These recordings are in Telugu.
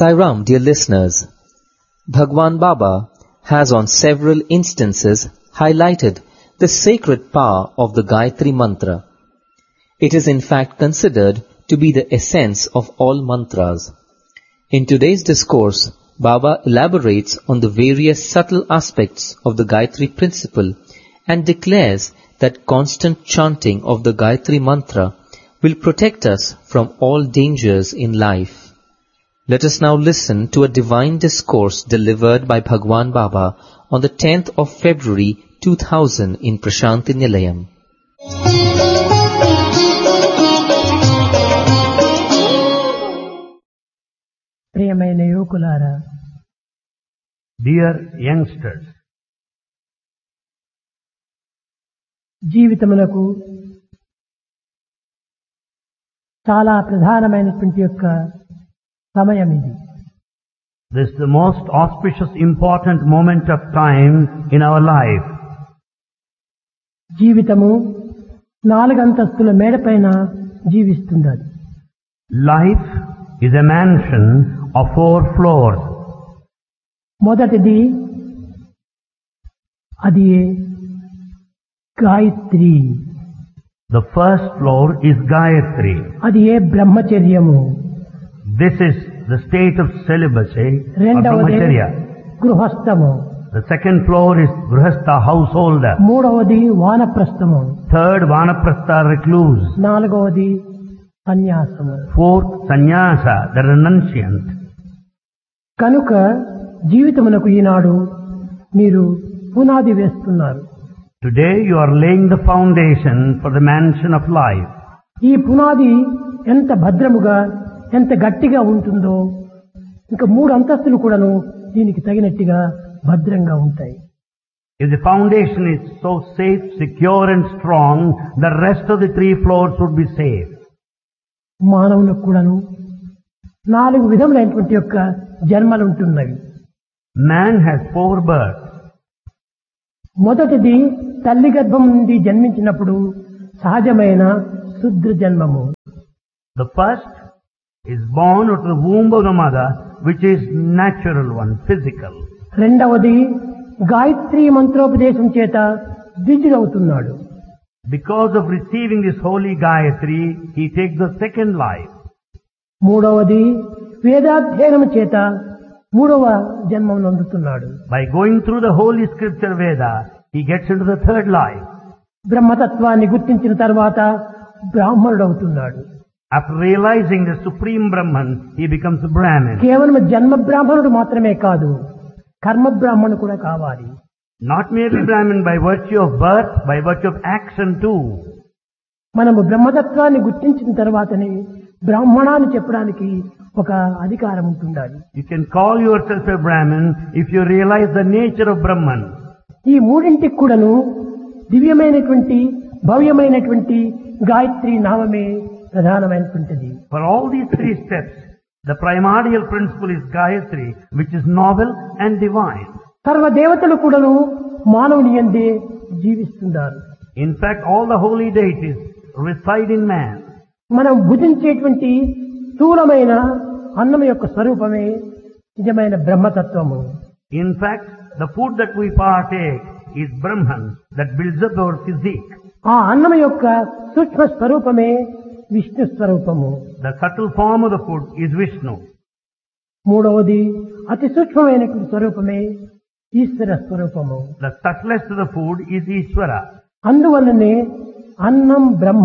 Sai Ram, dear listeners, Bhagwan Baba has on several instances highlighted the sacred power of the Gayatri Mantra. It is in fact considered to be the essence of all mantras. In today's discourse, Baba elaborates on the various subtle aspects of the Gayatri principle and declares that constant chanting of the Gayatri Mantra will protect us from all dangers in life. Let us now listen to a divine discourse delivered by Bhagwan Baba on the 10th of February 2000 in Prashanti Nilayam. ప్రియమైన యువకులారా, Dear youngsters, జీవితమునకు చాలా ప్రధానమైనటువంటి యొక్క సమయం ఇది. this is the most auspicious, important moment of time in our life. జీవితము 4 అంతస్తుల మేడపైన జీవిస్తుంది. Life is a mansion of 4 floors. మొదటిది అది Gayatri. The first floor is Gayatri. అది బ్రహ్మచర్యము. This is the state of celibacy or రెండవది brahmacharya. గృహస్థము. The second floor is Grihastha, householder. మూడవది వానప్రస్థము. Third, Vanaprastha, recluse. నాలుగవది సన్యాసము. Fourth, Sannyasa, the renunciant. కనుక జీవితమునకు ఈనాడు మీరు పునాది వేస్తున్నారు. Today you are laying the foundation for the mansion of life. ఈ పునాది ఎంత భద్రముగా ఎంత గట్టిగా ఉంటుందో ఇంకా 3 అంతస్తులు కూడాను దీనికి తగినట్టుగా భద్రంగా ఉంటాయి. If the foundation is so safe, secure and strong, the rest of the 3 floors would be safe. మానవులకు కూడాను 4 విధములైనటువంటి యొక్క జన్మలు ఉంటున్నవి. Man has 4 births. మొదటిది తల్లి గర్భం నుండి జన్మించినప్పుడు సహజమైన శుద్ధ జన్మము. The first is born out of the womb of the mother, which is natural one, physical. రెండవది గాయత్రి మంత్రోపదేశం చేత ద్విజుడవుతున్నాడు. Because of receiving this holy Gayatri, he takes the second life. మూడవది వేదాధ్యయనం చేత 3వ జన్మను అందుతున్నాడు. By going through the holy scripture Veda, he gets into the 3rd life. బ్రహ్మతత్వాన్ని గుర్తించిన తర్వాత బ్రాహ్మణుడవుతున్నాడు. After realizing the supreme Brahman, he becomes a Brahmin. కేవలం జన్మ బ్రాహ్మణుడు మాత్రమే కాదు, కర్మ బ్రాహ్మణుడు కూడా కావాలి. Not merely Brahmin by virtue of birth, by virtue of action too. మనము బ్రహ్మతత్వాన్ని గుర్తించిన తర్వాతనే బ్రాహ్మణాన్ని చెప్పడానికి ఒక అధికారం ఉంటుండాలి. You can call yourself a Brahmin if you realize the nature of Brahman. ఈ మూడింటికి కూడాను దివ్యమైనటువంటి భవ్యమైనటువంటి గాయత్రి నామమే ప్రధానమైనటువంటిది. For all these 3 steps, the primordial principle is Gayatri, which is novel and divine. సర్వ దేవతలు కూడాను మానవుని యందే జీవిస్తున్నారు. In fact, all the holy deities reside in man. మనం భుజించేటువంటి స్థూలమైన అన్నం యొక్క స్వరూపమే నిజమైన బ్రహ్మతత్వము. In fact, the food that we partake is Brahman that builds up our physique. ఆ అన్నం యొక్క సూక్ష్మ స్వరూపమే విష్ణు స్వరూపము. The subtle form of the food is Vishnu. మూడవది అతి సూక్ష్మమైనటువంటి స్వరూపమే ఈశ్వర స్వరూపము. The subtlest of the food is Ishvara. అందువల్లనే అన్నం బ్రహ్మ.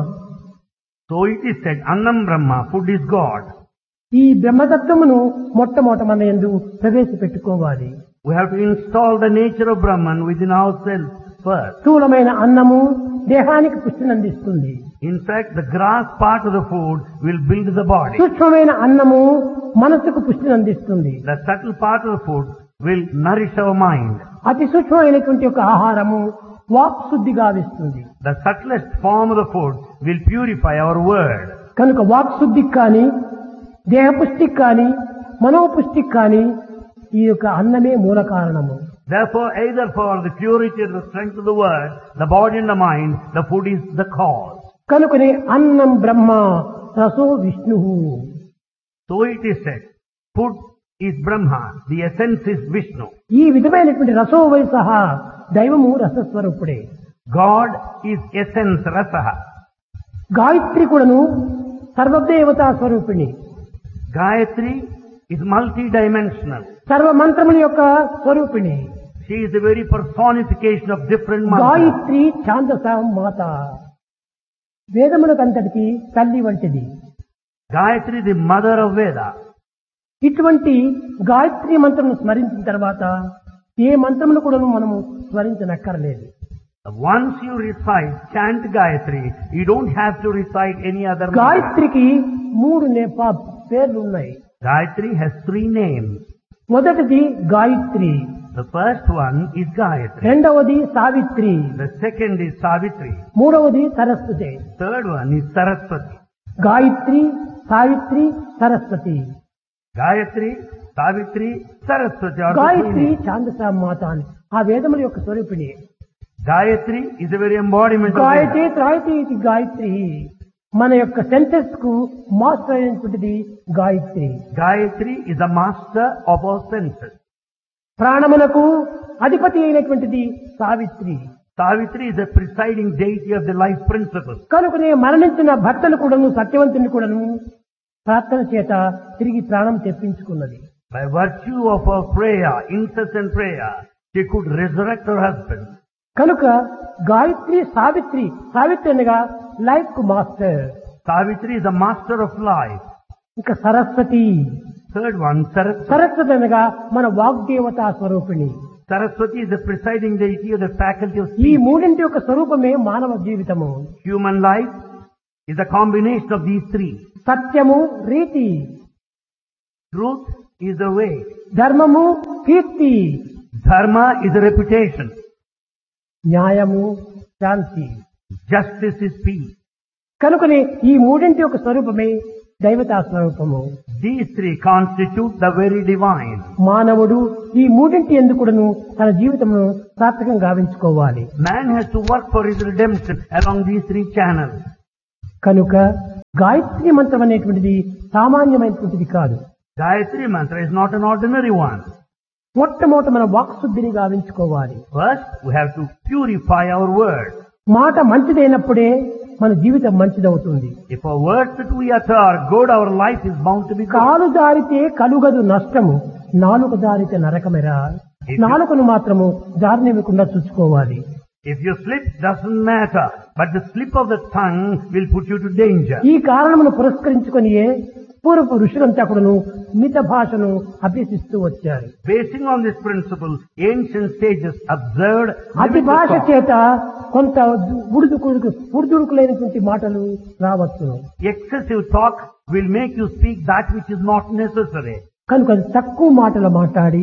So it is said, Annam Brahma, food is God. ఈ బ్రహ్మతత్వమును మొట్టమొదట మన యందు ప్రవేశపెట్టుకోవాలి. We have to install the nature of Brahman within ourselves first. స్థూలమైన అన్నము దేహానికి పుష్టిని అందిస్తుంది. In fact, the grass part of the food will build the body. సూక్ష్మమైన అన్నము మనసుకు పుష్టిని అందిస్తుంది. The subtle part of the food will nourish our mind. అతి సూక్ష్మమైనటువంటి ఒక ఆహారము వాక్ శుద్ధి గావిస్తుంది. The subtlest form of the food will purify our word. కనుక వాక్ శుద్ధికి కానీ దేహపుష్టికి కానీ మనోపుష్టికి కానీ ఈ యొక్క అన్నమే మూల కారణము. Therefore, either for the purity and the strength of the word, the body and the mind, the food is the cause. కనుకనే అన్నం బ్రహ్మ రసో Vishnu. So it is said, Food is Brahma. The essence is Vishnu. ఈ విధమైనటువంటి రసోవై సహా దైవము రసస్వరూపుడే. God is essence, Rasaha. Gayatri కూడాను సర్వదేవతా స్వరూపిణి. Gayatri is multi-dimensional. సర్వ మంత్రముల యొక్క స్వరూపిణి. She is the very personification of different mantras. Gayatri ఛాందస మాత, వేదములకంతటికి తల్లి వంటిది. Gayatri, the mother of Veda. ఇటువంటి గాయత్రి మంత్రమును స్మరించిన తర్వాత ఏ మంత్రమును కూడా మనము స్మరించనక్కర్లేదు. Once you recite, chant Gayatri, you don't have to recite any other mantra. గాయత్రికి 3 పేర్లు ఉన్నాయి. Gayatri has 3 names. మొదటిది Gayatri, The first one is Gayatri. రెండవది Savitri, The second is Savitri. మూడవది Saraswati. Third one is Saraswati. Gayatri, Savitri, Saraswati. Gayatri, Savitri, Saraswati are the 3 Gayatri names. ఛాందస మాత అని ఆ వేదముల యొక్క స్వరూపిణి. Gayatri is a very embodiment of Gayatri Veda. త్రాయతి ఇది గాయత్రి. మన యొక్క సెన్సెస్ కు master అయినటువంటిది Gayatri. Gayatri is the master of all senses. ప్రాణములకు అధిపతి అయినటువంటిది Savitri. Savitri is the presiding deity of the life principle. కనుకనే మరణించిన భర్తలు కూడాను సత్యవంతుని కూడాను ప్రార్థన చేత తిరిగి ప్రాణం తెప్పించుకున్నది. By virtue of her prayer, incessant prayer, she could resurrect her husband. కనుక గాయత్రి సావిత్రి, సావిత్రి అనగా లైఫ్ కు master. Savitri is the master of life. ఇంకా Saraswati, Third one, Saraswati. Saraswati అనగా మన వాగ్దేవతా స్వరూపిణి. Saraswati is the presiding deity of the faculty of ఈ speech. మూడింటి యొక్క స్వరూపమే మానవ జీవితము. Human life is a combination of these 3. సత్యము రీతి, Truth is the way. ధర్మము కీర్తి, Dharma is a reputation. న్యాయము శాంతి. Justice is peace. కనుకనే ఈ మూడింటి యొక్క స్వరూపమే దైవతా స్వరూపము. These 3 constitute the very divine. మానవుడు ఈ మూడింటి ఎందుకును తన జీవితమును సార్థకంగా గావించుకోవాలి. Man has to work for his redemption along these 3 channels. కనుక గాయత్రి మంత్రం అనేటువంటిది సామాన్యమైనటువంటిది కాదు. Gayatri mantra is not an ordinary one. మొట్టమొదట మన వాక్శుద్ధిని గావించుకోవాలి. First, we have to purify our words. మాట మంచిదైనప్పుడే మన జీవితం మంచిదవుతుంది. If our words that we utter are good, our life is bound to be good. కాలు జారితే కలుగదు నష్టము, నాలుక జారితే నరకమెరా. నాలుకను మాత్రము జారినివ్వకుండా చూసుకోవాలి. If you slip, doesn't matter, but the slip of the tongue will put you to danger. ఈ కారణమును పురస్కరించుకొనియే పూర్వపు ఋషులంతా కూడాను మిత భాషను అభ్యసిస్తూ వచ్చారు. Basing on this principle, ancient sages observed అతి limited భాష talk. చేత కొంత ఉడుదుడుకులైనటువంటి మాటలు రావచ్చు. Excessive talk will make you speak that which is not necessary. కనుక తక్కువ మాటలు మాట్లాడి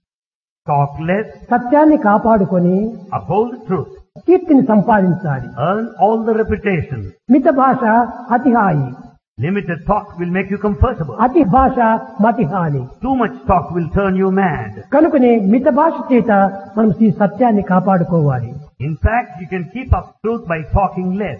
Talk less, సత్యాన్ని కాపాడుకొని uphold the truth, కీర్తిని సంపాదించాలి. earn all the reputation. మిత భాష అతిహాయి, Limited talk will make you comfortable. అతి భాష మతిహాని. Too much talk will turn you mad. కనుకనే మిత భాష చేత మనం ఈ సత్యాన్ని కాపాడుకోవాలి. In fact, you can keep up truth by talking less.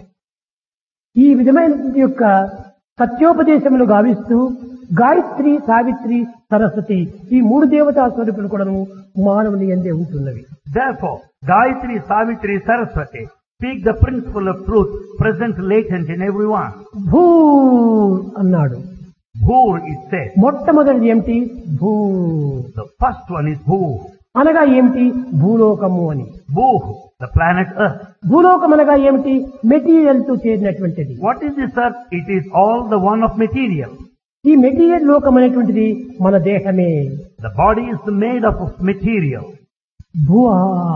ఈ విధమైన యొక్క సత్యోపదేశములు గావిస్తూ గాయత్రి, సావిత్రి, సరస్వతి ఈ 3 దేవతా స్వరూపులు కూడా మానవుని యందే ఉంటున్నవి. Therefore, Gayatri, Savitri, Saraswati speak the principle of truth present latent in everyone. భూ అన్నాడు. Bhur is said. మొట్టమొదటిది ఏమిటి? భూ The first one is Bhu. అనగా ఏమిటి? భూలోకము అని. Bhu, the planet Earth. భూలోకం అనగా ఏమిటి? మెటీరియల్ తో చేరినటువంటిది. What is this Earth? It is all the one of material. ఈ మెటీరియల్ లోకం అనేటువంటిది మన దేహమే. The body is made up of material. భూహ.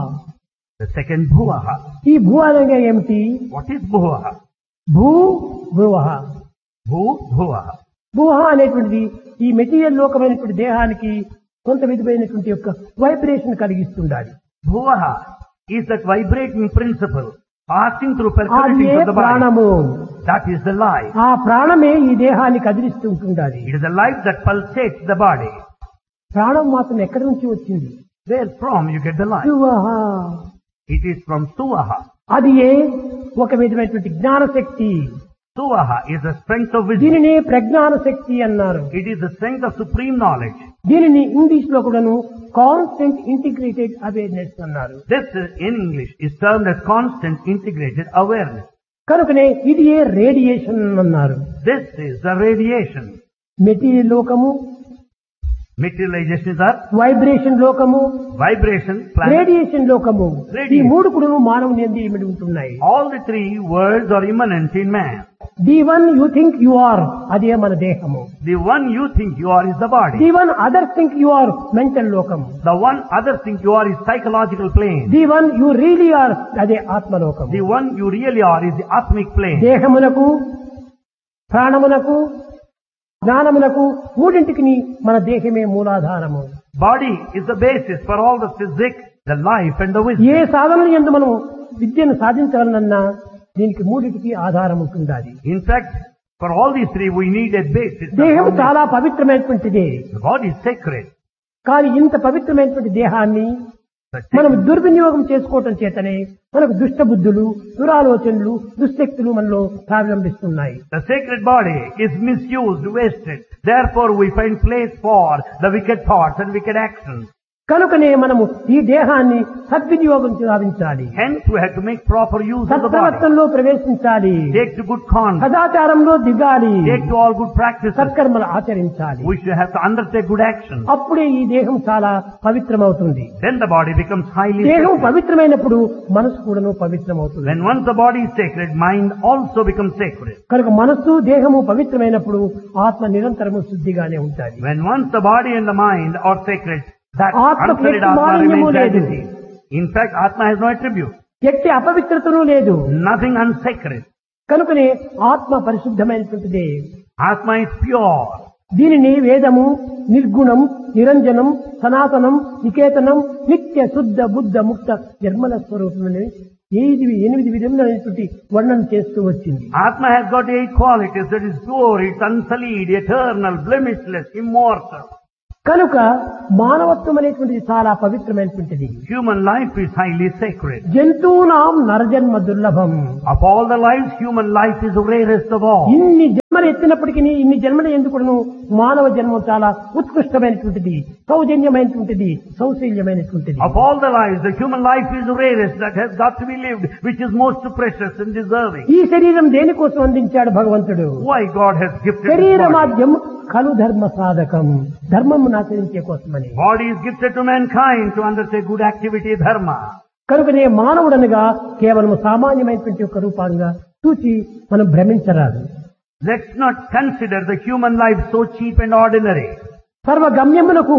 The second Bhuvaha. ఈ భూ అనగా ఏమిటి? What is Bhuvaha? భూ భువహ. Bhu, Bhuvaha. భూహ అనేటువంటిది ఈ మెటీరియల్ లోకమైనటువంటి దేహానికి కొంత విధమైనటువంటి యొక్క vibration కలిగిస్తుండాలి. Bhuvaha is that vibrating principle passing through అది percolating A of the body. ప్రాణము. That is the life. ఆ ప్రాణమే ఈ దేహాన్ని కదిలిస్తూ ఉంటుండాలి. It is the life that pulsates the body. ప్రాణం మాత్రం ఎక్కడి నుంచి వచ్చింది? Where from you get the life? భువహ. It is from Suvaha. అది ఏ ఒక విధమైనటువంటి జ్ఞానశక్తి. Suvaha is the strength of wisdom. దీనిని ప్రజ్ఞాన శక్తి అన్నారు. It is the strength of supreme knowledge. దీనిని ఇంగ్లీష్ లో కూడాను కాన్స్టెంట్ ఇంటిగ్రేటెడ్ అవేర్నెస్ అన్నారు. This in English is termed as constant integrated awareness. కనుకనే ఇది రేడియేషన్ అన్నారు. This is the radiation. Material లోకము, Materialization is earth, వైబ్రేషన్ లోకము, vibration, planet. రేడియేషన్ లోకము. ఈ Radiation. మూడు కూడా మానవుని యందు ఇమిడి ఉంటున్నాయి. All the three worlds are immanent in man. The one you think you are, అదే మన దేహము. The one you think you are is the body. The one other think you are mental లోకము. The one other think you are is psychological plane. The one you really are, అదే ఆత్మలోకము. The one you really are is the atmic plane. దేహమునకు, ప్రాణమునకు, జ్ఞానమునకు మూడింటికి మన దేహమే మూలాధారము. Body is the basis for all the physics, the life and the wisdom. ఏ సాధన యందు మనం విద్యను సాధించగలనన్నా దీనికి మూడింటికి ఆధారం ఉంటుండాలి. In fact, for all these three we need a basis. దేహం చాలా పవిత్రమైనటువంటిదే. The body is sacred. కానీ ఇంత పవిత్రమైనటువంటి దేహాన్ని మనం దుర్వినియోగం చేసుకోవటం చేతనే మనకు దుష్ట బుద్ధులు, దురాలోచనలు, దుశ్శక్తులు మనలో ప్రారంభిస్తున్నాయి. The sacred body is misused, wasted. Therefore we find place for the wicked thoughts and wicked actions. కనుకనే మనము ఈ దేహాన్ని సద్వినియోగం సాధించాలి. Hence we have to make proper use of the body. సత్ప్రవర్తనలో ప్రవేశించాలి. Take to good conduct. సదాచారంలో దిగాలి. Take to all good practices. సత్కర్మలు ఆచరించాలి. We should have to undertake good action. అప్పుడే ఈ దేహం చాలా పవిత్రమవుతుంది. Then the body becomes highly దేహం sacred. పవిత్రమైనప్పుడు మనసు కూడాను పవిత్రమవుతుంది. When once the body is sacred, mind also becomes sacred. కనుక మనస్సు దేహము పవిత్రమైనప్పుడు ఆత్మ నిరంతరము శుద్ధిగానే ఉంటాయి. When once the body and the mind are sacred, that ఆత్మకు unsullied ఎట్టి Atma మాలిన్యము remains లేదు. as it is. In fact, Atma has no attribute. ఎట్టి అపవిత్రతను లేదు. Nothing unsacred. కనుకనే ఆత్మ పరిశుద్ధమైనటువంటిదే. Atma is pure. దీనిని వేదము నిర్గుణం, నిరంజనం, సనాతనం, నికేతనం, నిత్య శుద్ధ బుద్ధ ముక్త నిర్మల స్వరూపమని 8 విధములైనటువంటి వర్ణన చేస్తూ వచ్చింది. Atma has got 8 qualities. That is pure, it's unsullied, eternal, blemishless, immortal. కనుక మానవత్వం అనేటువంటిది చాలా పవిత్రమైనటువంటిది. Human life is highly sacred. జంతువునాం నరజన్మ దుర్లభం. Of all the lives, human life is the rarest of all. ఇన్ని జన్మలు ఎత్తినప్పటికీ ఇన్ని జన్మలు ఎందుకును మానవ జన్మం చాలా ఉత్కృష్టమైనటువంటిది, సౌజన్యమైనటువంటిది, సౌశల్యమైనటువంటిది. Of all the lives, the human life is the rarest that has got to be lived, which is most precious and deserving. ఈ శరీరం దేనికోసం అందించాడు భగవంతుడు? Why God has gifted శరీర this body? మాధ్యం ఖలు ధర్మ సాధకం, ధర్మము ఆచరించే కోసమని. Body is gifted to mankind to undertake good activity, dharma. కనుకనే మానవుడనగా కేవలం సామాన్యమైనటువంటి ఒక రూపంగా చూచి మనం భ్రమించరాదు. Let's not consider the human life so cheap and ordinary. సర్వ గమ్యములకు,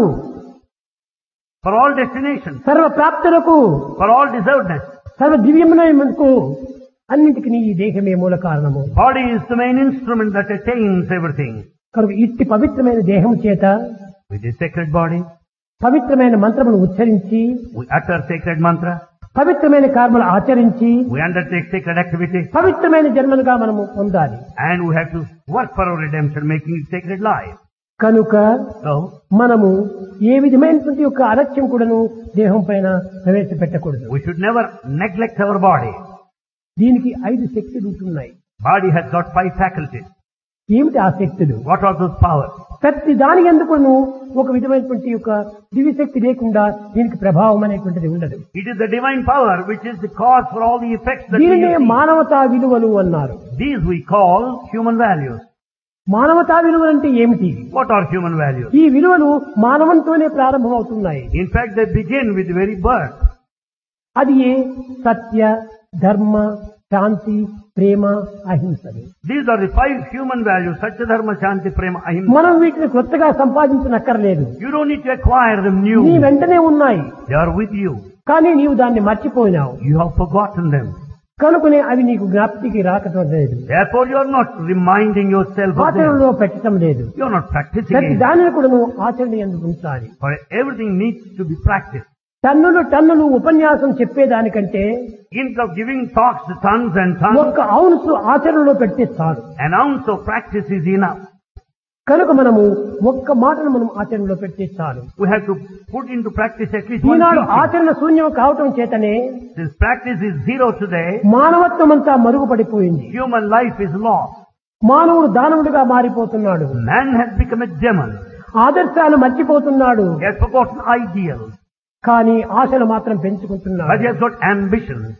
For all destinations, సర్వ ప్రాప్తులకు, for all deservedness, సర్వ దివ్యమునకు అన్నింటికి ఈ దేహమే మూల కారణము. body is the main instrument that attains everything. కనుక ఇట్టి పవిత్రమైన దేహం చేత With the sacred body, పవిత్రమైన మంత్రమును ఉచ్చరించి, we utter sacred mantra, పవిత్రమైన కర్మలు ఆచరించి, we undertake sacred activity, పవిత్రమైన జన్మలుగా మనము పొందాలి. and we have to work for our redemption, making it sacred life. కనుక So, మనము ఏ విధమైనటువంటి యొక్క అలక్ష్యం కూడాను దేహం పైన ప్రవేశపెట్టకూడదు. we should never neglect our body. దీనికి 5 శక్తులు ఉంటున్నాయి. Body has got 5 faculties. ఏమిటి ఆ శక్తులు? What are those powers? ప్రతి దాని ఎందుకును ఒక విధమైనటువంటి యొక్క దివ్యశక్తి లేకుండా దీనికి ప్రభావం అనేటువంటిది ఉండదు. It is the divine power which is the cause for all the effects that we దీనినే see. మానవతా విలువలు అన్నారు. These we call human values. మానవతా విలువలు అంటే ఏమిటి? What are human values? ఈ విలువలు మానవంతోనే ప్రారంభమవుతున్నాయి. In fact, they begin with the very birth. అది ఏ సత్య, ధర్మ, శాంతి, ప్రేమ, అహింసలు. These are the 5 human values: Satya, Dharma, Shanti, Prema, Ahimsa. మనం వీటిని కొత్తగా సంపాదించనక్కర్లేదు. You don't need to acquire them నీ new. వెంటనే ఉన్నాయి, They are with you. కానీ నీవు దాన్ని మర్చిపోయినావు. You have forgotten them. కనుకనే అవి నీకు జ్ఞాప్తికి రాకటం లేదు, Therefore, you are not reminding yourself of them. ఆచరణలో పెట్టడం లేదు. You are not practicing ప్రతి it. దానిని కూడా నువ్వు ఆచరణ ఎందుకు ఉంచాలి. For everything needs to be practiced. టన్నులు ఉపన్యాసం చెప్పేదానికంటే Instead of giving talks to tons and tons, ఒక్క ఔన్సు ఆచరణలో పెట్టే చాలు. an ounce of practice is enough. కనుక మనము ఒక్క మాటను మనం ఆచరణలో పెట్టే చాలు. We have to put into practice at least one Eenadu teaching. ఆచరణ శూన్యం కావటం చేతనే Since practice is zero today, మానవత్వం అంతా మరుగుపడిపోయింది. human life is lost. మానవుడు దానవుడిగా మారిపోతున్నాడు. Man has become a demon. ఆదర్శాలు మర్చిపోతున్నాడు. He has forgotten ideals. కానీ ఆశలు మాత్రం But పెంచుకుంటున్నాడు. he has got ambitions.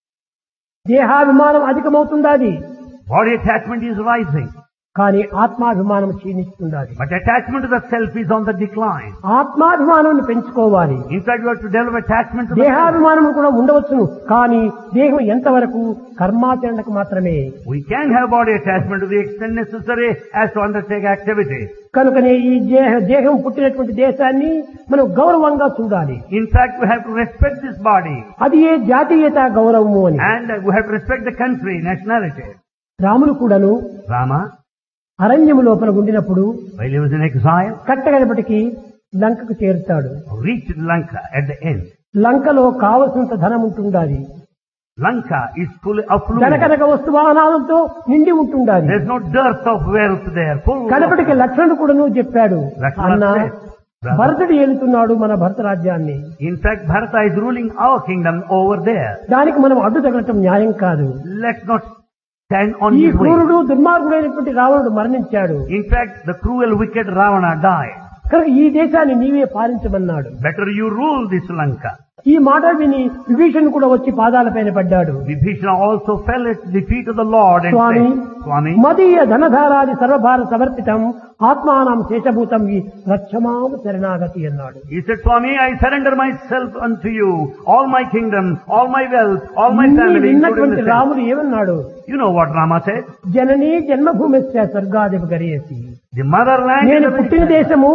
దేహాభిమానం అధికమవుతుందాది, Body attachment is rising. కానీ ఆత్మాభిమానం క్షీణిస్తుండాలి. But attachment to the self is on the decline. ఆత్మాభిమానాన్ని పెంచుకోవాలి. In fact, you have to develop attachment to the self. దేహాభిమానం కూడా ఉండవచ్చును, కానీ దేహం ఎంతవరకు కర్మాచరణకు మాత్రమే. We can have body attachment to the extent necessary as to undertake activities. కనుకనే ఈ దేహం పుట్టినటువంటి దేశాన్ని మనం గౌరవంగా చూడాలి. In fact, we have to respect this body. అది ఏ జాతీయత గౌరవము అని. And we have to respect the country, nationality. Ramulu కూడాను Rama, అరణ్యము లోపల ఉండినప్పుడు while he was in exile, కట్టగడపటికి లంకకు చేరుతాడు. reached Lanka at the end. లంకలో కావలసినంత ధనం ఉంటుండాలి. Lanka is full of affluence. ధనకనక వస్తువాహనాలతో నిండి ఉంటుండాలి. There's no dearth of wealth there. Full కడపటికి లక్ష్మణుడు కూడాను చెప్పాడు, లక్ష్మణ అన్న said, brother, భరతుడు ఏలుతున్నాడు మన భరత రాజ్యాన్ని, in fact, Bharata is ruling our kingdom over there. దానికి మనం అడ్డు తగలటం న్యాయం కాదు. Let's not stand on ఈ his way. క్రూరుడు దుర్మార్గుడైనటువంటి రావణుడు మరణించాడు. In fact, the cruel, wicked Ravana died. కనుక ఈ దేశాన్ని నీవే పాలించమన్నాడు. Better you rule this Lanka. ఈ మాట విని విభీషణుడు కూడా వచ్చి పాదాలపైన పడ్డాడు. Vibhishana also fell at the feet of the Lord and Swamy, said, Swami, మదీయ ధనధారాది సర్వభార సమర్పితం ఆత్మానం శేషభూతం ఈ రక్షమాం శరణాగతి అన్నాడు. he said, Swami, I surrender myself unto you, all my kingdom, all my wealth, all my family, including విన్నటువంటి the self. రాముడు ఏమన్నాడు? You know what Rama said? Janani జన్మభూమిశ్చ స్వర్గాదివ గరియేసి. The motherland నేను is పుట్టిన దేశము,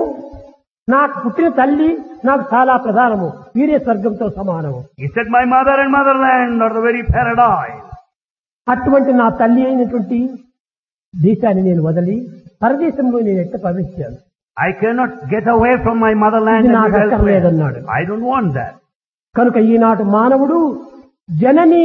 నాకు పుట్టిన తల్లి నాకు చాలా ప్రధానము, వీరే స్వర్గంతో సమానము. He said, my mother and motherland are the very paradise. అటువంటి నా తల్లి అయినటువంటి దేశాన్ని నేను వదిలి పరదేశంలో నేను ఎట్ట ప్రవేశించాను. I cannot get away from my motherland ఇది and నాకు live అక్కర్లేదన్నాడు. elsewhere. I don't want that. కనుక ఈనాటి మానవుడు జనని,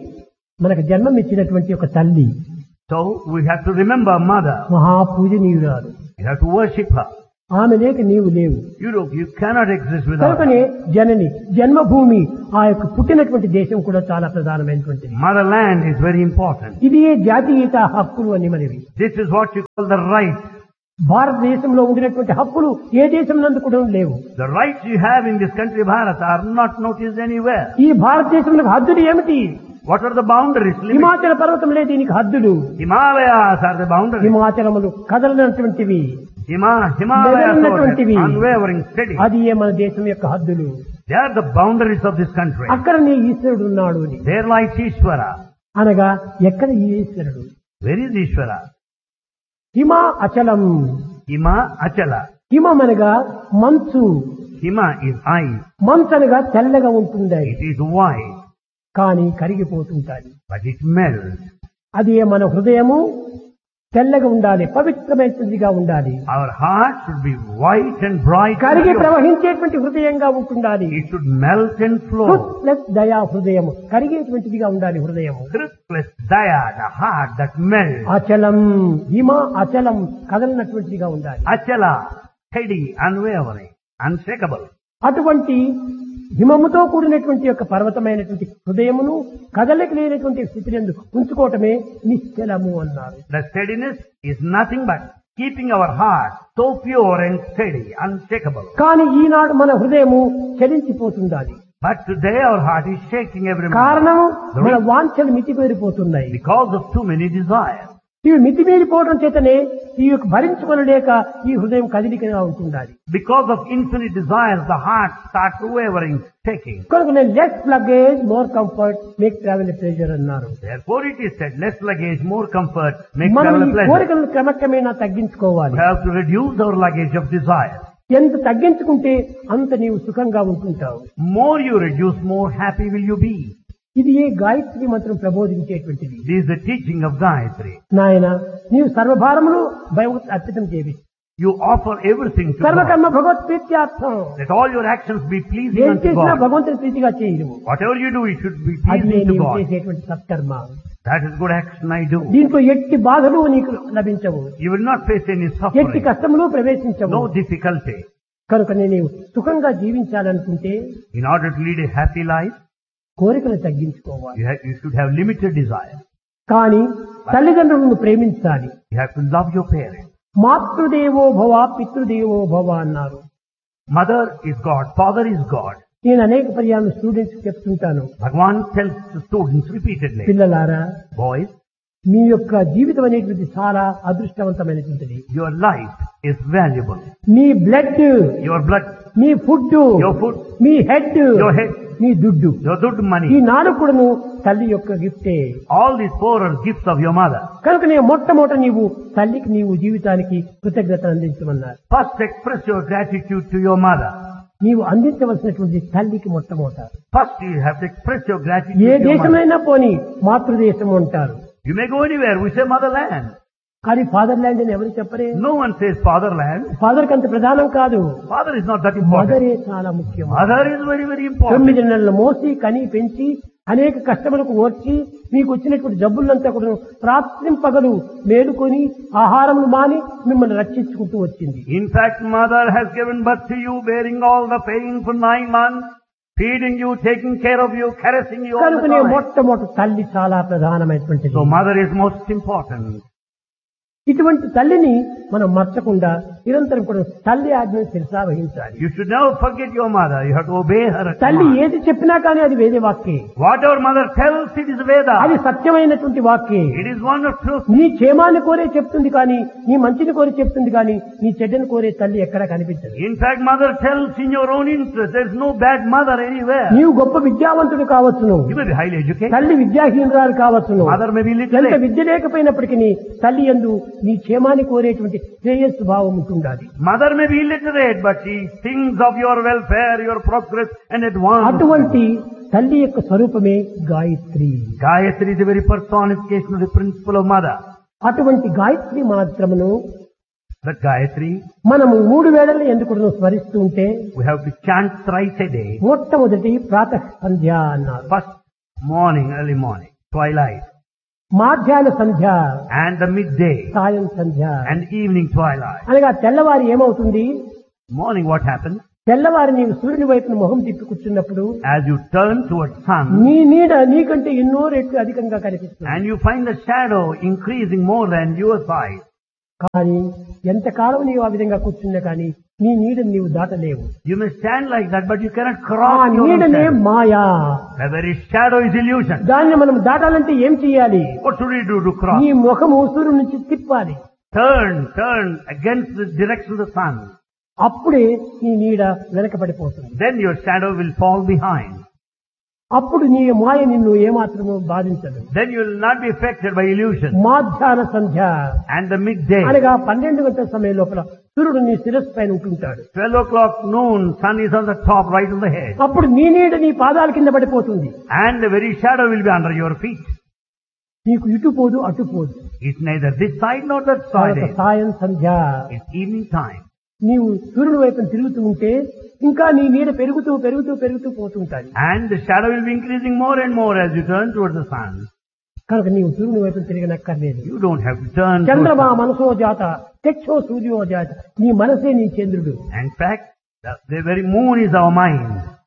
మనకు జన్మం ఇచ్చినటువంటి ఒక తల్లి, So we have to remember mother. మహాపూజనీయురాలు. You have to worship her. ఆమె లేక నీవు లేవు. You cannot exist without కనుకనే her. జనని, జన్మభూమి, ఆ యొక్క పుట్టినటువంటి దేశం కూడా చాలా ప్రధానమైనటువంటిది. Motherland is very important. ఇది ఏ జాతీయత హక్కులు అని మనవి. This is what you call the right. భారతదేశంలో ఉండినటువంటి హక్కులు ఏ దేశం నందు కూడా లేవు. The rights you have in this country, Bharat, are not noticed anywhere. ఈ భారతదేశంలో హద్దులు ఏమిటి? What are the boundaries? Limits? హిమాచల పర్వతంలో దీనికి హద్దులు. Himalayas are the boundaries. హిమాచలములు కదలనటువంటివి, Himalayas బెదరనటువంటివి. are unwavering, steady. అది ఏ మన దేశం యొక్క హద్దులు. They are the boundaries of this country. అక్కడ నీ ఈశ్వరుడు ఉన్నాడు అని. There lies Ishvara. అనగా ఎక్కడ ఈ ఈశ్వరుడు? Where is Ishvara? Hima అచలం. Hima Achala. హిమం అనగా మంచు, Hima is ice. మంచు అనగా తెల్లగా ఉంటుంది, It is white, కానీ కరిగిపోతుంటాది. but it melts. అది మన హృదయము తెల్లగా ఉండాలి, పవిత్రమైనదిగా ఉండాలి. Our heart should be white and bright. కరిగి and pure. ప్రవహించేటువంటి హృదయంగా ఉంటుండాలి. It should melt and flow. Plus దయా హృదయము, కరిగేటువంటిదిగా ఉండాలి హృదయము. Plus daya, the heart that melts. అచలం, హిమ అచలం, కదలనటువంటిదిగా ఉండాలి. Achala, steady, unwavering, unshakable. అటువంటి హిమముతో కూడినటువంటి యొక్క పర్వతమైనటువంటి హృదయమును కదలిక లేనటువంటి స్థితిని ఉంచుకోవటమే నిశ్చలము అన్నారు. The steadiness is nothing but keeping our heart so pure and steady, unshakable. కానీ ఈనాడు మన హృదయము చలించిపోతుండాలి. But today our heart is shaking every moment కారణము మన వాంఛలు మితిమీరిపోతున్నాయి. because of too many desires. ఇవి మితిమీరిపోవడం చేతనే ఈ యొక్క భరించుకొనలేక ఈ హృదయం కదిలికగా ఉంటుండాలి. Because of infinite desires, the heart starts wavering, shaking. కనుక నేను less luggage more comfort make travel pleasure అన్నారు. Therefore it is said, less luggage, more comfort, make మనం travel ఈ a pleasure. కోరికలను క్రమక్రమేణా తగ్గించుకోవాలి. We have to reduce our luggage of desire. ఎంత తగ్గించుకుంటే అంత నీవు సుఖంగా ఉంటుంటావు. More you reduce, more happy will you be. ఇది ఏ గాయత్రి మంత్రం ప్రబోధించేటువంటిది. This is the teaching of Gayatri. నాయన, నీవు సర్వభారములు భగవత్ అర్పితం చేయి. You offer everything to God. సర్వకర్మ Bhagwat ప్రీత్యార్థం. Let all your actions be pleasing ఏం unto చేసినా God. భగవంతుని ప్రీతిగా చేయను. Whatever you do, it should be అది pleasing to నీవు God. చేసేటువంటి సత్కర్మ. That is good action I do. దీంట్లో ఎట్టి బాధలు నీకు లభించవు, You will not face any ఎట్టి suffering, కష్టములు ప్రవేశించవు. no difficulty. కనుక నేను సుఖంగా జీవించాలనుకుంటే In order to lead a happy life, కోరికలు తగ్గించుకోవాలి. you should have limited desire. కానీ తల్లిదండ్రులను ప్రేమించాలి. You have to love your parents. మాతృదేవో భవ పితృదేవో భవ అన్నారు. Mother is God, father is God. నేను అనేక పర్యాలు స్టూడెంట్స్ చెప్తుంటాను, Bhagavan tells the students repeatedly, పిల్లలారా boys, మీ యొక్క జీవితం అనేటువంటిది చాలా అదృష్టవంతమైనటువంటిది. your life is valuable. Me blood, Your blood, me food, your food, me head, your head, మీ దుడ్డు, your good ఈ money. 4 కూడాను తల్లి యొక్క గిఫ్టే. All these 4 are gifts of your mother. కనుక నేను మొట్టమొదట నీవు తల్లికి నీవు జీవితానికి కృతజ్ఞత అందించమన్నారు. First express your gratitude to your mother. నీవు అందించవలసినటువంటి తల్లికి మొట్టమొదట. First you have to express your gratitude A to your mother. దేశమైనా పోని మాతృదేశం అంటారు, You may go anywhere, we say motherland. కానీ ఫాదర్ ల్యాండ్ అని ఎవరు చెప్పరే. No one says fatherland. Father కంత ప్రధానం కాదు, Father is not that important. మదరే చాలా ముఖ్యం. Mother is very, very important. 9 నెలల మోసి కని పెంచి అనేక కష్టములకు ఓర్చి మీకు వచ్చినటువంటి జబ్బులంతా కూడా రాత్రింపగలు మేలుకొని ఆహారములు మాని మిమ్మల్ని రక్షించుకుంటూ వచ్చింది. In fact, mother has given birth to you, bearing all the pain for 9 months, feeding you, taking care of you, caressing you all the కనుకనే time. మొట్టమొదటి తల్లి చాలా ప్రధానమైనటువంటిది. So mother is most important. ఇటువంటి తల్లిని మనం మర్చకుండా నిరంతరం కూడా తల్లి ఆజ్ఞను శిరసా వహించాలి. You should never forget your mother. You have to obey her. తల్లి command. ఏది చెప్పినా కానీ అది వేద వాక్యే, Whatever mother tells, it is Veda. అది సత్యమైనటువంటి వాక్యే. It is one of truth. నీ క్షేమాన్ని కోరే చెప్తుంది కానీ, నీ మంచిని కోరి చెప్తుంది కానీ, నీ చెడ్డని కోరే తల్లి ఎక్కడా కనిపించదు. In fact, mother tells in your own interest. There is no bad mother anywhere. నీవు గొప్ప విద్యావంతుడు కావచ్చును, You may be highly educated. తల్లి విద్యాహీనురాలు కావచ్చును. Mother may be ఎంత literate. విద్య లేకపోయినప్పటికీ తల్లి యందు నీ క్షేమాన్ని కోరేటువంటి శ్రేయస్సు భావం ఉంటుండాలి. Mother may be illiterate, but she thinks of your welfare, your progress and advance. అటువంటి తల్లి యొక్క స్వరూపమే Gayatri. Gayatri is a very personification of the principle of mother. అటువంటి గాయత్రి మాత్రమును That Gayatri, మనము 3 వేళలు ఎందుకు స్మరిస్తూ ఉంటే, we have to chant thrice a day. మొట్టమొదటి ప్రాతః సంధ్య అన్నారు, First morning, early morning, twilight, మాధ్యాహ్న Sandhya, and the midday, సాయం సంధ్య. and evening twilight. అనగా తెల్లవారి ఏమవుతుంది, Morning, what happens? తెల్లవారి నీవు సూర్యుని వైపున మొహం తిప్పి కూర్చున్నప్పుడు As you turn towards sun, నీ నీడ నీకంటే ఎన్నో రెట్లు అధికంగా కనిపిస్తుంది. and you find the shadow increasing more than your size. కానీ ఎంతకాలం నీవు ఆ విధంగా కూర్చున్నా కానీ నీ నీడని నీవు దాటలేవు. You may stand like that, but you cannot ఆ cross your own నీడనే shadow. Maya. The very shadow is illusion. దాన్ని మనం దాటాలంటే ఏం చేయాలి, What should we do to cross? నీ ముఖము సూర్యుడి నుంచి తిప్పాలి. Turn against the direction of the sun. అప్పుడే నీ నీడ వెనకబడిపోతుంది. Then your shadow will fall behind. అప్పుడు నీ మాయ నిన్ను ఏమాత్రము బాధించదు. Then you will not be affected by illusion. మాధ్యాహ్న Sandhya And the midday, అనగా 12 గంటల సమయం లోపల సూర్యుడు నీ శిరస్సు పైన ఉంటుంటాడు. 12 o'clock noon, sun is on the top, right on the head. అప్పుడు నీ నీడ నీ పాదాల కింద పడిపోతుంది. And the very shadow will be under your feet. నీకు ఇటు పోదు అటు పోదు. It's neither this side nor that side. సాయం సంధ్య. It's evening time. నీవు సూర్యుని వైపున తిరుగుతూ ఉంటే ఇంకా నీ నీడ పెరుగుతూ పెరుగుతూ పెరుగుతూ పోతుంటాయి. And the shadow will be increasing more and more as you turn towards the sun. కనుక నీవు సూర్యుని వైపున తిరగనక్కర్లేదు. You don't have to turn చంద్రమా towards మనసో జాత తెచ్చో సూర్యో జాత. నీ మనసే నీ చంద్రుడు. In fact, the very moon is our mind.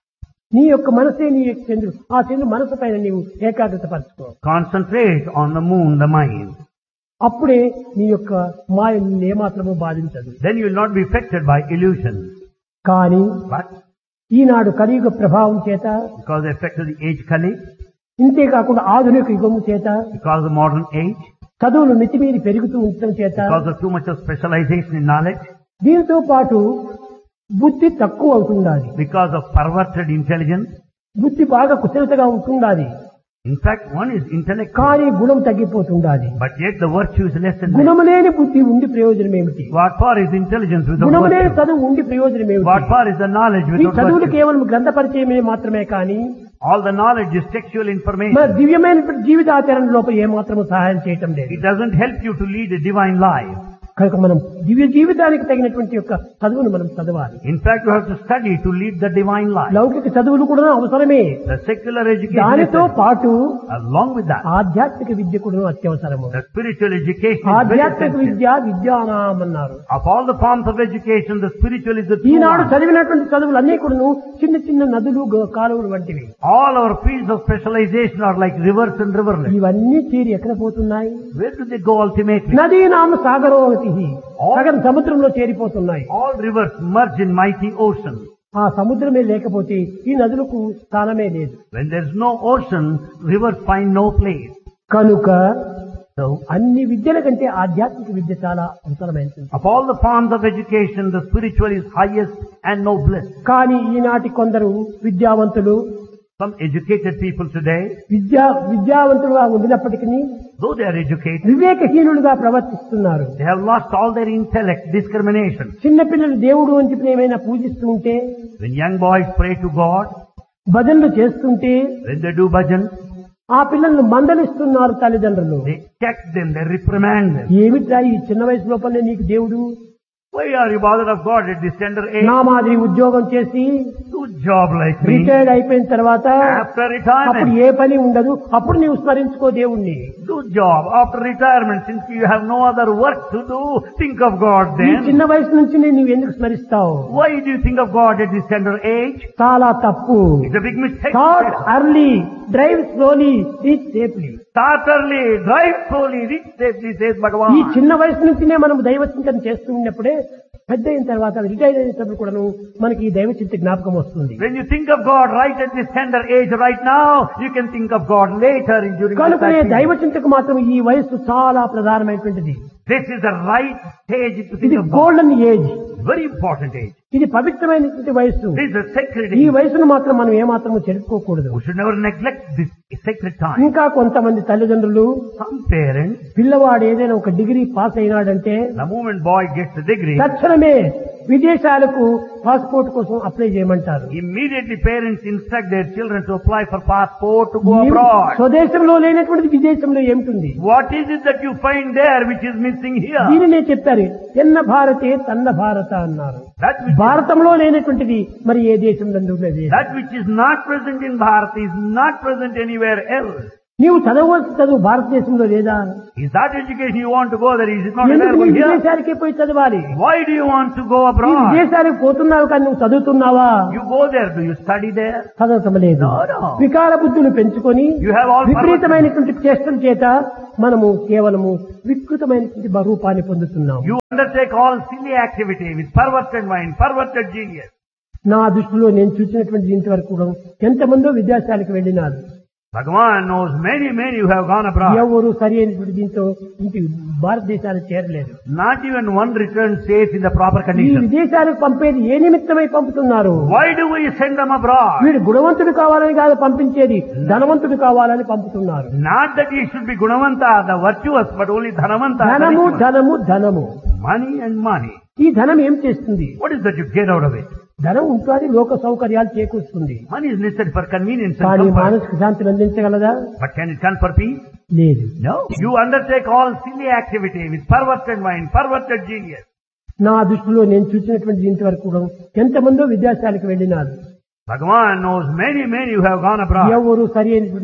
నీ యొక్క మనసే నీ యొక్క చంద్రుడు. ఆ చంద్రుడు మనసు పైన నీవు ఏకాగ్రత పరచుకో. Concentrate on the moon, the mind. అప్పుడే నీ యొక్క మాయ నిన్ను ఏమాత్రము బాధించదు. Then you will not be affected by illusion. కానీ But ఈనాడు కలియుగ ప్రభావం చేత, because the effect of the age Kali, ఇంతేకాకుండా ఆధునిక యుగము చేత, because of the modern age, చదువులు మితిమీరి పెరుగుతూ ఉండటం చేత, because of too much of specialization in knowledge, దీంతో పాటు బుద్ధి తక్కువ అవుతుండాలి. because of perverted intelligence. బుద్ధి బాగా కుశలతగా ఉంటుండాలి. In fact, one is intellect, కానీ గుణం తగ్గిపోతుండాలి. but yet the virtue is less and less. గుణము లేని బుద్ధి ఉండి ప్రయోజనం ఏమిటి? What for is intelligence without గుణము లేని virtue? చదువు ఉండి ప్రయోజనం What ఏమిటి? for is the knowledge ఈ without చదువులు virtue? కేవలం గ్రంథ పరిచయమే మాత్రమే కానీ All the knowledge is textual information. మన దివ్యమైన జీవితాచరణ లోపల ఏమాత్రము సహాయం చేయటం లేదు. It doesn't help you to lead a divine life. కనుక మనం దివ్య జీవితానికి తగినటువంటి యొక్క చదువును మనం చదవాలి. In fact, you have to study to lead the divine life. లౌకిక చదువులు కూడా అవసరమే. The secular education, దానితో పాటు along with that, ఆధ్యాత్మిక విద్య కూడా అత్యవసరము. the spiritual education is very ఆధ్యాత్మిక essential. విద్య విద్యానాం అన్నారు. Of all the forms of education, the spiritual is the true Eenadu one. చదివినటువంటి చదువులన్నీ కూడా చిన్న చిన్న నదులు కాలువలు వంటివి. All our fields of specialization are like rivers and riverlets. ఇవన్నీ తీరి ఎక్కడ పోతున్నాయి? Where do they go ultimately? నదీనాం సాగరోగతి సగం సముద్రంలో చేరిపోతున్నాయి. All rivers merge in mighty ocean. ఆ సముద్రమే లేకపోతే ఈ నదులకు స్థానమే లేదు. When there is no ocean, rivers find no place. కనుక So, అన్ని విద్యల కంటే ఆధ్యాత్మిక విద్య చాలా అవసరమైనది. of all the forms of education, the spiritual is highest and noblest. కానీ ఈనాటి కొందరు విద్యావంతులు, Some educated people today, విద్యావంతులుగా ఉండినప్పటికీ though they are educated, వివేకహీనులుగా ప్రవర్తిస్తున్నారు. they have lost all their intellect, discrimination. చిన్నపిల్లలు దేవుడు అని చెప్పి ఏమైనా పూజిస్తూ ఉంటే, When young boys pray to God, భజనలు చేస్తుంటే when they do bhajan, ఆ పిల్లలను మందలిస్తున్నారు తల్లిదండ్రులు. they check them, they reprimand them. ఏమిట్రా ఈ చిన్న వయసు లోపలనే నీకు దేవుడు? Why are you bothered of God at this tender age? నా మాదిరి ఉద్యోగం చేసి Do job like me. Retired అయిపోయిన తర్వాత After అప్పుడు retirement, ఏ పని ఉండదు, అప్పుడు నీవు స్మరించుకో దేవుణ్ణి. do job. After retirement, since you have no other work to do, think of God ఈ then. చిన్న వయసు నుంచి నీవు ఎందుకు స్మరిస్తావు? Why do you think of God at this tender age? చాలా తప్పు. It's a big mistake. Start early, drive slowly, reach safely. Start early, drive slowly, reach safely, says ఈ Bhagavan. చిన్న వయసు నుంచినే మనం దైవ చింతన చేస్తూ ఉన్నప్పుడే పెద్ద అయిన తర్వాత రిటైర్ అయినప్పుడు కూడాను మనకి ఈ దైవ చింత జ్ఞాపకం వస్తుంది. When you think of God right at this tender age right now, you can think of God later during the కనుకనే time. దైవ చింతకు మాత్రం ఈ వయస్సు చాలా ప్రధానమైనటువంటిది. This is the right stage to think ఇది of God. Golden age. Very important age. ఇది పవిత్రమైనటువంటి వయస్సు. This is a sacred ఈ age. వయసును మాత్రం మనం ఏమాత్రము చెరుపుకోకూడదు. We should never neglect this sacred time. ఇంకా కొంతమంది తల్లిదండ్రులు Some parents, పిల్లవాడు ఏదైనా ఒక degree pass అయినాడంటే the moment boy gets a degree, తక్షణమే విదేశాలకు పాస్పోర్ట్ కోసం అప్లై చేయమంటారు. immediately parents instruct their children to apply for passport to go abroad. స్వదేశంలో లేనటువంటి విదేశంలో ఏమిటి? What is it that you find there which is missing here? దీనినే చెప్పారు, ఎన్న భారతే తన్న భారత అన్నారు. That which, భారతంలో లేనటువంటిది మరి ఏ దేశంలో లేదు. that which is not present in Bharat is not present anywhere else. నీవు చదవవలసిన చదువు భారతదేశంలో లేదా? Is that education you want to go there? Is it not ఎందుకు available నీ here? విదేశానికే పోయి చదవాలి? Why do you want to go నీ abroad? విదేశానికి పోతున్నావు కానీ నువ్వు చదువుతున్నావా? You go there, do you study there? చదవటం లేదు. No, no. వికార బుద్ధులు పెంచుకొని You have all విపరీతమైనటువంటి చేష్టల చేత మనము కేవలము వికృతమైనటువంటి రూపాన్ని పొందుతున్నాము. You undertake all silly activity with perverted mind, perverted genius. నా దృష్టిలో నేను చూసినటువంటి ఇంతవరకు కూడా ఎంతమందో విదేశాలకు వెళ్ళినారు. Bhagavan knows many who have gone abroad. ఎవరు సరి అయినటువంటి దీంతో ఇంటి భారతదేశానికి చేరలేదు. Not even one returned safe in the proper ఈ condition. విదేశాలకు పంపేది ఏ నిమిత్తమై పంపుతున్నారు? Why do we send them abroad? వీడు గుణవంతుడు కావాలని కాదు పంపించేది, ధనవంతుడు కావాలని పంపుతున్నారు. Not that he should be Gunavanta, the virtuous, but only Dhanavanta. the ధనము rich one. ధనము ధనము. Money and money. ఈ ధనం ఏం చేస్తుంది? What is that you get out of it? ధనం ఉంటుంది, లోక సౌకర్యాలు చేకూరుస్తుంది. Money is necessary for convenience and కానీ comfort. మానసిక శాంతిని అందించగలదా? But can it confer peace? లేదు. No. You undertake all silly activity with perverted mind, perverted genius. నా దృష్టిలో నేను చూసినటువంటి ఇంతవరకు కూడా ఎంతమందో విదేశాలకు వెళ్ళినారు. Bhagavan knows many who have gone abroad. ఎవరు సరి అయినటువంటి